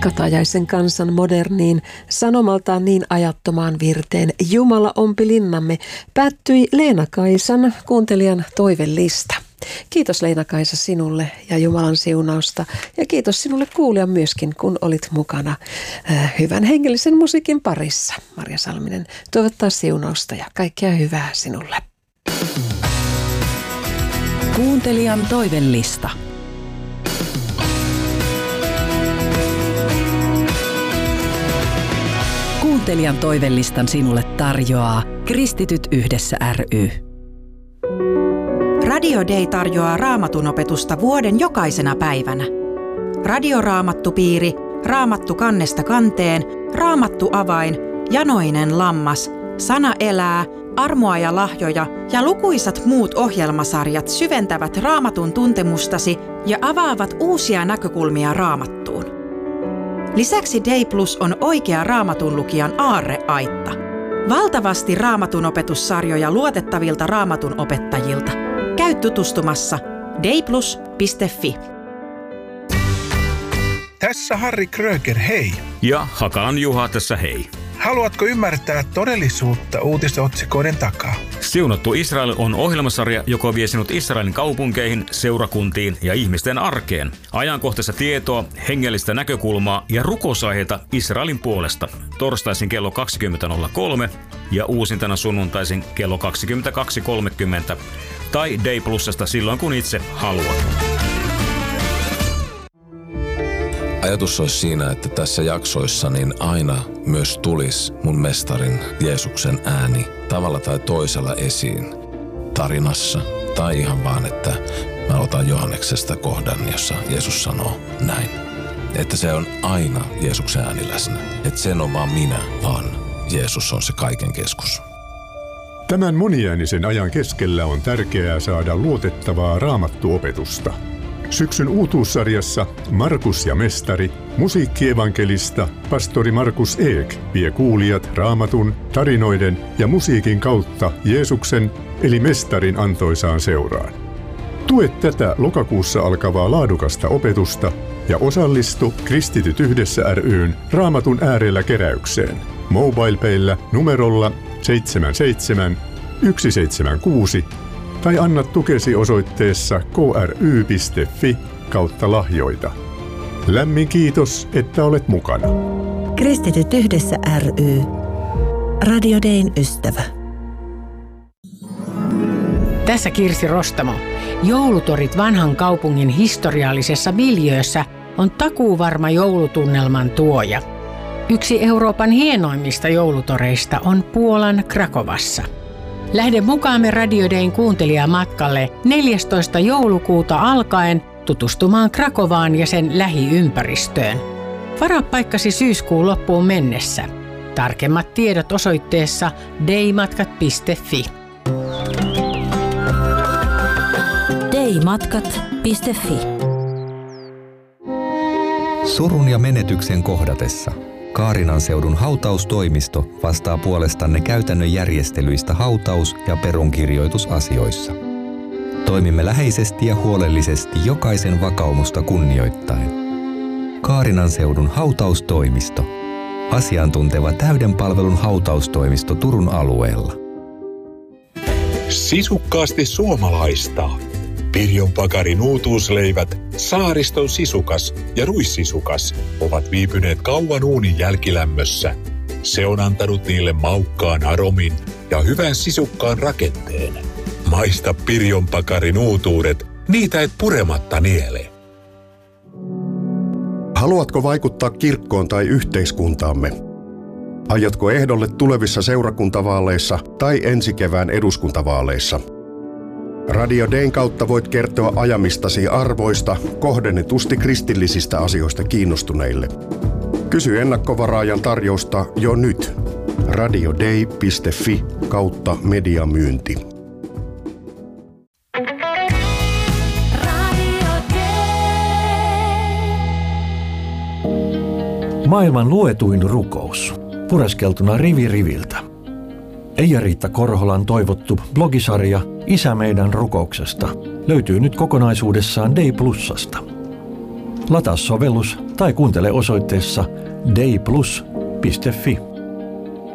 katajaisen kansan moderniin, sanomaltaan niin ajattomaan virteen Jumala ompi linnamme päättyi Leena-Kaisan kuuntelijan toivelista. Kiitos Leena-Kaisa sinulle ja Jumalan siunausta ja kiitos sinulle kuulija myöskin, kun olit mukana hyvän hengellisen musiikin parissa. Marja Salminen toivottaa siunausta ja kaikkea hyvää sinulle. Kuuntelijan toivelista. Kuuntelijan toivellistan sinulle tarjoaa Kristityt yhdessä ry. Radio Day tarjoaa Raamatun opetusta vuoden jokaisena päivänä. Radioraamattupiiri, Raamattu kannesta kanteen, Raamattu avain, Janoinen lammas, Sana elää, Armoa ja lahjoja ja lukuisat muut ohjelmasarjat syventävät Raamatun tuntemustasi ja avaavat uusia näkökulmia Raamattuun. Lisäksi Day Plus on oikea Raamatun lukijan aarreaitta. Valtavasti Raamatun opetussarjoja luotettavilta Raamatun opettajilta. Käy tutustumassa dayplus.fi. Tässä Harri Kröger, hei! Ja Hakaan Juha tässä, hei! Haluatko ymmärtää todellisuutta uutisotsikoiden takaa? Siunattu Israel on ohjelmasarja, joka vie sinut Israelin kaupunkeihin, seurakuntiin ja ihmisten arkeen. Ajankohtaista tietoa, hengellistä näkökulmaa ja rukousaiheita Israelin puolesta. Torstaisin kello 20.03 ja uusintana sunnuntaisin kello 22.30 tai Day Plusasta silloin kun itse haluat. Ajatus olisi siinä, että tässä jaksoissa niin aina myös tulisi mun mestarin Jeesuksen ääni tavalla tai toisella esiin tarinassa. Tai ihan vaan, että mä otan Johanneksesta kohdan, jossa Jeesus sanoo näin. Että se on aina Jeesuksen ääni läsnä. Että sen on vaan minä, vaan Jeesus on se kaiken keskus. Tämän moniäänisen ajan keskellä on tärkeää saada luotettavaa raamattuopetusta. Syksyn uutuussarjassa Markus ja mestari, musiikkievankelista pastori Markus Eek vie kuulijat Raamatun, tarinoiden ja musiikin kautta Jeesuksen eli mestarin antoisaan seuraan. Tue tätä lokakuussa alkavaa laadukasta opetusta ja osallistu Kristityt yhdessä ry:n Raamatun äärellä keräykseen. MobilePayllä numerolla 77 176 tai anna tukesi osoitteessa kry.fi/lahjoita. Lämmin kiitos, että olet mukana. Kristityt yhdessä ry. Radio Dayn ystävä. Tässä Kirsi Rostamo. Joulutorit vanhan kaupungin historiallisessa miljöössä on takuuvarma joulutunnelman tuoja. Yksi Euroopan hienoimmista joulutoreista on Puolan Krakovassa. Lähde mukaamme Radio Dayn kuuntelijamatkalle 14. joulukuuta alkaen tutustumaan Krakovaan ja sen lähiympäristöön. Varaa paikkasi syyskuun loppuun mennessä. Tarkemmat tiedot osoitteessa daymatkat.fi. daymatkat.fi. Surun ja menetyksen kohdatessa Kaarinan seudun hautaustoimisto vastaa puolestanne käytännön järjestelyistä hautaus- ja perunkirjoitusasioissa. Toimimme läheisesti ja huolellisesti jokaisen vakaumusta kunnioittaen. Kaarinan seudun hautaustoimisto. Asiantunteva täyden palvelun hautaustoimisto Turun alueella. Sisukkaasti suomalaista. Pirjon Pakarin uutuusleivät, Saariston sisukas ja ruissisukas ovat viipyneet kauan uunin jälkilämmössä. Se on antanut niille maukkaan aromin ja hyvän sisukkaan rakenteen. Maista Pirjon Pakarin uutuudet, niitä et purematta niele. Haluatko vaikuttaa kirkkoon tai yhteiskuntaamme? Aiotko ehdolle tulevissa seurakuntavaaleissa tai ensi kevään eduskuntavaaleissa? Radio Dayn kautta voit kertoa ajamistasi arvoista kohdennetusti kristillisistä asioista kiinnostuneille. Kysy ennakkovaraajan tarjousta jo nyt. radioday.fi/mediamyynti. Maailman luetuin rukous. Pureskeltuna rivi riviltä. Eija-Riitta Korholan toivottu blogisarja Isä meidän rukouksesta löytyy nyt kokonaisuudessaan Day Plusasta. Lataa sovellus tai kuuntele osoitteessa dayplus.fi.